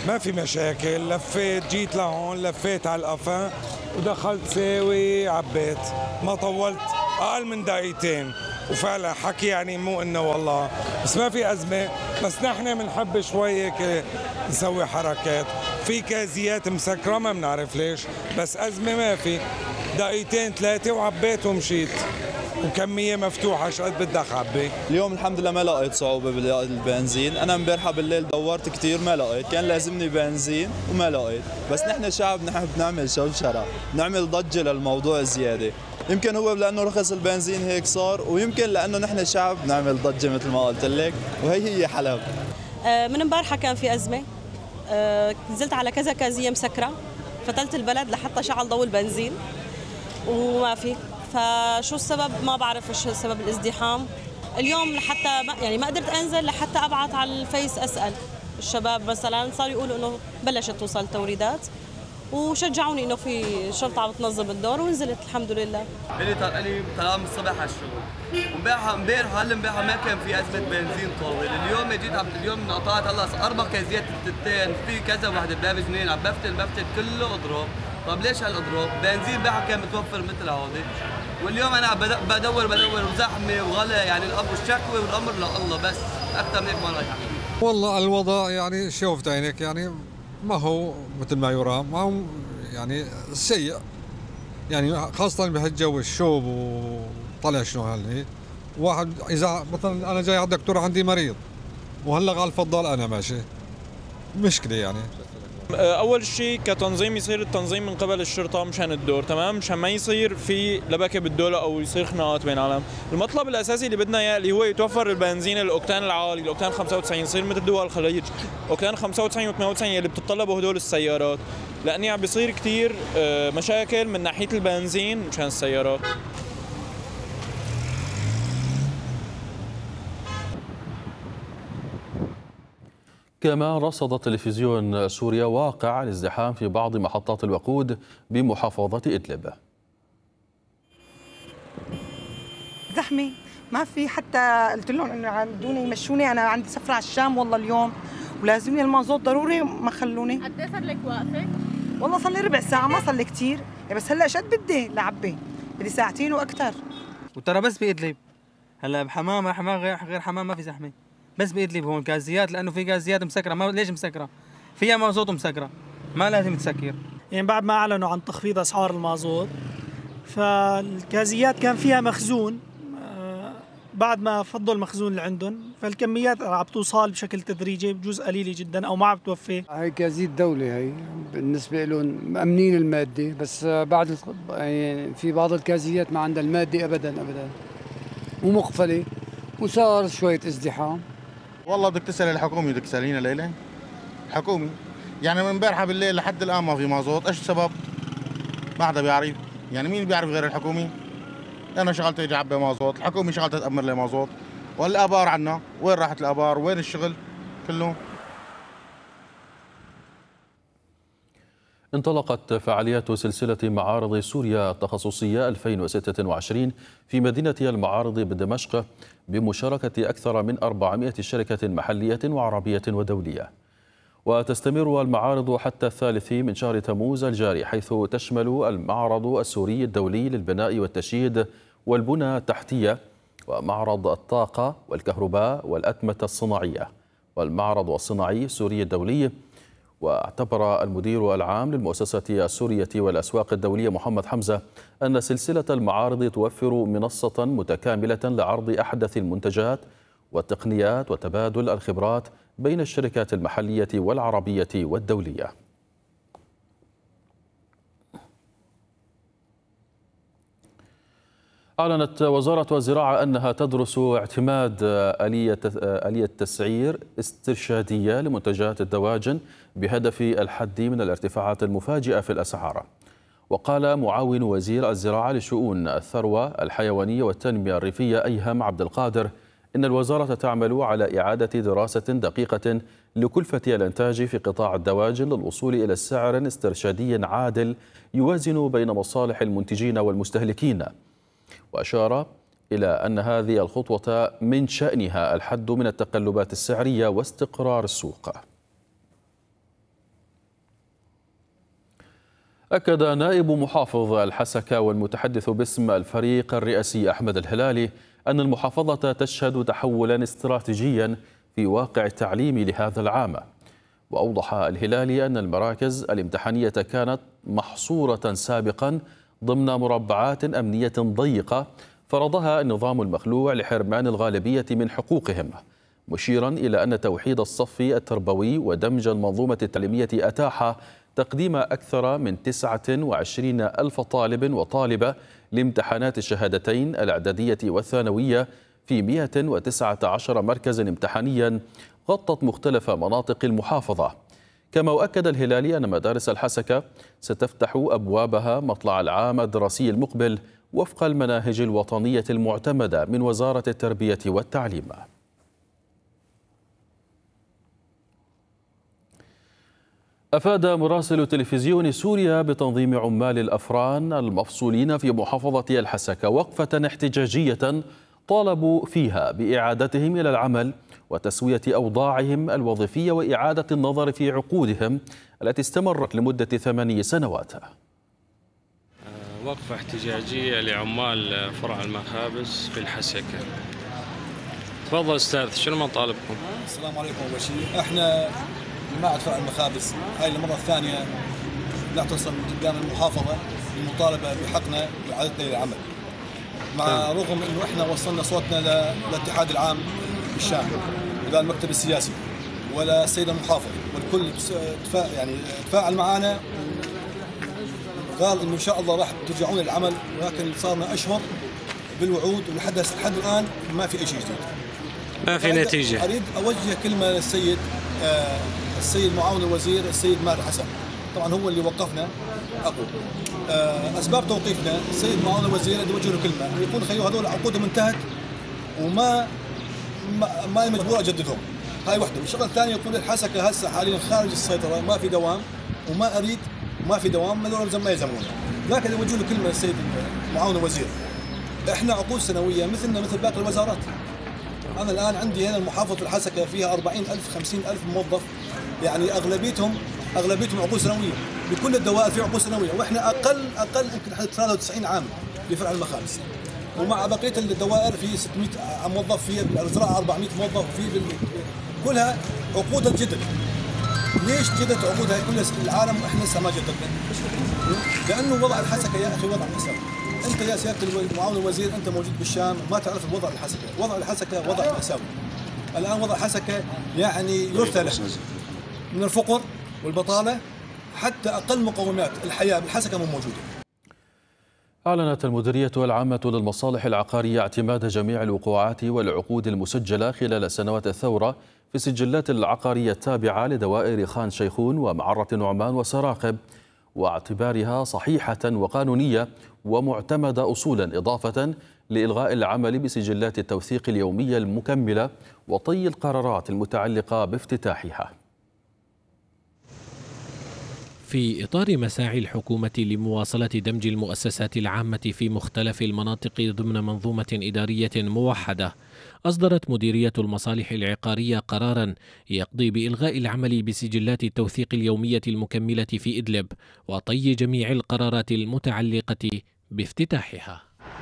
ما في مشاكل. لفيت جيت لهون، لفيت على القفا ودخلت ساوي عبيت، ما طولت اقل من دقيقتين. وفعلا حكي يعني مو انه والله، بس ما في ازمه. بس نحن بنحب شوي هيك نسوي حركات، في كازيات مسكره ما بنعرف ليش، بس ازمه ما في. دقيقتين ثلاثه وعبيت ومشيت، وكميه مفتوحه شو قد بدك عبي. اليوم الحمد لله ما لقيت صعوبة بالبنزين، أنا امبارحة بالليل دورت كثير ما لقيت، كان لازمني بنزين وما لقيت، بس نحن شعب نحب نعمل شوشرة، نعمل ضجة للموضوع زيادة، يمكن هو لأنه رخص البنزين هيك صار، ويمكن لأنه نحن شعب نعمل ضجة مثل ما قلت لك، وهي حلب. من امبارحة كان في أزمة، نزلت على كذا كازية مسكرة، فتلت البلد لحتى شعل ضوء البنزين وما في. فشو السبب؟ ما بعرف ايش سبب الازدحام اليوم. لحتى ما قدرت انزل لحتى ابعث على الفيس اسال الشباب، مثلا صاروا يقولوا انه بلشت توصل التوريدات، وشجعوني انه في شرطه عم تنظم الدور، ونزلت الحمد لله. لي طلع من الصبح على الشغل، امبارح ما كان في ازمه بنزين طويل. اليوم جيت اليوم قطعت هلا 4 كازيات التتين، في كذا وحده بلابس جنين عم بفتل كله اضرب. طب ليش هالاضراب؟ بنزين امبارح كان متوفر مثل هودي، واليوم انا بدور وزحمه وغلا. يعني الامر الشكوى والامر لله، بس اكثر من هيك ما رايح. والله الوضع يعني شوفت عينك، يعني ما هو مثل ما يرام، ما هو يعني سيء، يعني خاصة بهالجو الشوب وطلع شنو هالهي. واحد إذا مثلا أنا جاي على الدكتور عندي مريض وهلا قال تفضل أنا ماشي، مشكلة يعني. اول شيء كتنظيم يصير التنظيم من قبل الشرطه مشان الدور، تمام، مشان ما يصير في لبكه بالدوله او يصير خناقات بين العالم. المطلب الاساسي اللي بدنا اياه اللي هو يتوفر البنزين الاوكتان العالي، الاوكتان 95، يصير مثل دول الخليج اوكتان 95 و98 اللي بتتطلبوا هدول السيارات، لاني عم بيصير كثير مشاكل من ناحيه البنزين مشان السيارات. كما رصد تلفزيون سوريا واقع الازدحام في بعض محطات الوقود بمحافظة إدلب. زحمة ما في، حتى قلت لهم انه بدون يمشوني، انا عندي سفرة على الشام والله اليوم ولازمني المازوت ضروري، ما خلوني. قد ايه صار لك واقفة؟ والله صار لي ربع ساعة، ما صار لي كثير، بس هلا شد بدي لعبي، بدي ساعتين واكثر. وترى بس بإدلب، هلا بحمام غير حمام ما في زحمة، بس بإدلب هون غازيات، لأنه في غازيات مسكرة. ما ليش مسكرة؟ فيها مازوت مسكرة، ما لازم تسكر. يعني بعد ما أعلنوا عن تخفيض أسعار المازوت، فالغازيات كان فيها مخزون، بعد ما فضوا المخزون اللي عندهم، فالكميات عم توصل بشكل تدريجي بجزء قليل جدا او ما عم توفي. هي غازية دولة، هي بالنسبة لهم مأمنين المادة، بس بعد يعني في بعض الغازيات ما عندها المادة ابدا ومقفلة، وصار شوية ازدحام. والله بدك تسأل الحكومة، بدك تسألينا ليلى الحكومة. يعني من امبارحة بالليل لحد الآن ما في مازوت، ايش السبب؟ ما حدا بيعرف، يعني مين بيعرف غير الحكومة؟ أنا شغلتي أجي أعبي مازوت، الحكومة شغلتها تأمر لي مازوت، والآبار عنا، وين راحت الآبار؟ وين الشغل؟ كله. انطلقت فعاليات سلسلة معارض سوريا التخصصية 2026 في مدينة المعارض بدمشق بمشاركة أكثر من 400 شركة محلية وعربية ودولية. وتستمر المعارض حتى 3 من شهر تموز الجاري، حيث تشمل المعرض السوري الدولي للبناء والتشييد والبنى التحتية، ومعرض الطاقة والكهرباء والأتمتة الصناعية، والمعرض الصناعي السوري الدولي. واعتبر المدير العام للمؤسسة السورية والأسواق الدولية محمد حمزة أن سلسلة المعارض توفر منصة متكاملة لعرض أحدث المنتجات والتقنيات وتبادل الخبرات بين الشركات المحلية والعربية والدولية. أعلنت وزارة الزراعة أنها تدرس اعتماد آلية تسعير استرشادية لمنتجات الدواجن بهدف الحد من الارتفاعات المفاجئة في الأسعار. وقال معاون وزير الزراعة لشؤون الثروة الحيوانية والتنمية الريفية أيهم عبد القادر إن الوزارة تعمل على إعادة دراسة دقيقة لكلفة الإنتاج في قطاع الدواجن للوصول إلى سعر استرشادي عادل يوازن بين مصالح المنتجين والمستهلكين. وأشار إلى أن هذه الخطوة من شأنها الحد من التقلبات السعرية واستقرار السوق. أكد نائب محافظ الحسكة والمتحدث باسم الفريق الرئاسي أحمد الهلالي أن المحافظة تشهد تحولا استراتيجيا في واقع التعليم لهذا العام. وأوضح الهلالي أن المراكز الامتحانية كانت محصورة سابقا ضمن مربعات أمنية ضيقة فرضها النظام المخلوع لحرمان الغالبية من حقوقهم، مشيرا إلى أن توحيد الصف التربوي ودمج المنظومة التعليمية أتاح تقديم أكثر من 29 ألف طالب وطالبة لامتحانات الشهادتين الإعدادية والثانوية في 119 مركزا امتحانيا غطت مختلف مناطق المحافظة. كما أكد الهلالي أن مدارس الحسكة ستفتح أبوابها مطلع العام الدراسي المقبل وفق المناهج الوطنية المعتمدة من وزارة التربية والتعليم. أفاد مراسل تلفزيون سوريا بتنظيم عمال الأفران المفصولين في محافظة الحسكة وقفة احتجاجية طالبوا فيها بإعادتهم إلى العمل وتسوية أوضاعهم الوظيفية وإعادة النظر في عقودهم التي استمرت لمدة 8 سنوات. وقفة احتجاجية لعمال فرع المخابز في الحسكة. تفضل أستاذ، شنو مطالبكم؟ السلام عليكم. أول شيء احنا جماعة فرع المخابز هاي المرة الثانية نعتصم قدام المحافظة للمطالبة بحقنا وإعادتنا للعمل، مع رغم انه احنا وصلنا صوتنا للاتحاد العام بالشام ولا المكتب السياسي ولا السيد المحافظ والكل تفاعل معنا وقال انه ان شاء الله راح ترجعون للعمل، ولكن صارنا اشهر بالوعود ولحد الان ما في اي شيء جديد، ما في نتيجة. اريد اوجه كلمة للسيد السيد معاون الوزير السيد ماهر حسن، طبعا هو اللي وقفنا. اقول اسباب توقيفنا السيد معاون الوزير بدي اوجه له كلمه، يقول خيو هذول عقودهم انتهت وما ما مجبور اجددهم، هاي وحده. والشغله الثانيه يقول الحسكه هسه حاليا خارج السيطره، ما في دوام وما اريد ما في دوام، ما يلزمونا. لكن اوجه له كلمه للسيد معاون الوزير، احنا عقود سنويه مثلنا مثل باقي الوزارات. انا الان عندي هنا المحافظه الحسكه فيها 40,000 50,000 موظف، يعني اغلبيتهم عقود سنويه، بكل الدوائر في عقود سنويه، واحنا اقل يمكن 93 عام بفرع المخابز، ومع بقيه الدوائر في 600 موظف، في الزراعه 400 موظف، في كلها عقودها جدد. ليش جدد عقودها كل العالم واحنا لسه ما جددنا؟ لانه وضع الحسكه يا اخي وضع مأساوي. انت يا سياده معاون الوزير انت موجود بالشام ما تعرف الوضع الحسكه، وضع الحسكه وضع مأساوي. الان وضع الحسكه يعني يرثى له من الفقر والبطاله، حتى اقل مقومات الحياه بالحسكه مو موجوده. أعلنت المديرية العامة للمصالح العقارية اعتماد جميع الوقوعات والعقود المسجلة خلال سنوات الثورة في السجلات العقارية التابعة لدوائر خان شيخون ومعرة نعمان وسراقب، واعتبارها صحيحة وقانونية ومعتمدة أصولا، إضافة لإلغاء العمل بسجلات التوثيق اليومية المكملة وطي القرارات المتعلقة بافتتاحها. في إطار مساعي الحكومة لمواصلة دمج المؤسسات العامة في مختلف المناطق ضمن منظومة إدارية موحدة، أصدرت مديرية المصالح العقارية قراراً يقضي بإلغاء العمل بسجلات التوثيق اليومية المكملة في إدلب وطي جميع القرارات المتعلقة بافتتاحها.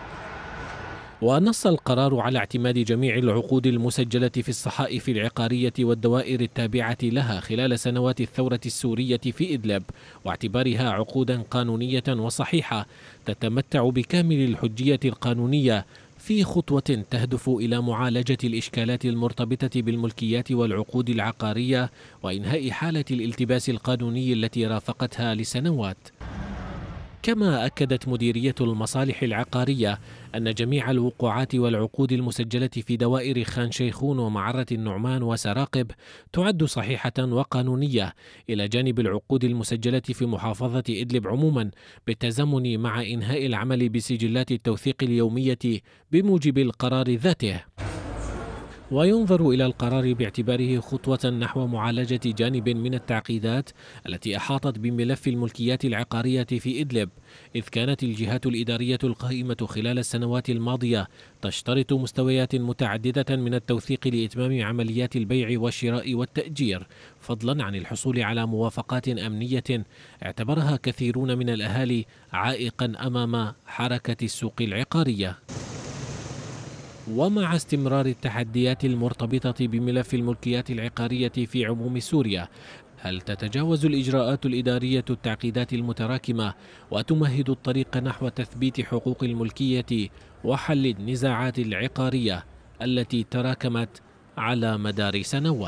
ونص القرار على اعتماد جميع العقود المسجلة في الصحائف العقارية والدوائر التابعة لها خلال سنوات الثورة السورية في إدلب، واعتبارها عقودا قانونية وصحيحة تتمتع بكامل الحجية القانونية في خطوة تهدف إلى معالجة الإشكالات المرتبطة بالملكيات والعقود العقارية وإنهاء حالة الالتباس القانوني التي رافقتها لسنوات. كما أكدت مديرية المصالح العقارية أن جميع الوقوعات والعقود المسجلة في دوائر خان شيخون ومعرة النعمان وسراقب تعد صحيحة وقانونية، إلى جانب العقود المسجلة في محافظة إدلب عموما، بالتزامن مع إنهاء العمل بسجلات التوثيق اليومية بموجب القرار ذاته. وينظر إلى القرار باعتباره خطوة نحو معالجة جانب من التعقيدات التي أحاطت بملف الملكيات العقارية في إدلب، إذ كانت الجهات الإدارية القائمة خلال السنوات الماضية تشترط مستويات متعددة من التوثيق لإتمام عمليات البيع والشراء والتأجير، فضلا عن الحصول على موافقات أمنية اعتبرها كثيرون من الأهالي عائقا أمام حركة السوق العقارية. ومع استمرار التحديات المرتبطة بملف الملكيات العقارية في عموم سوريا، هل تتجاوز الإجراءات الإدارية التعقيدات المتراكمة وتمهد الطريق نحو تثبيت حقوق الملكية وحل النزاعات العقارية التي تراكمت على مدار سنوات؟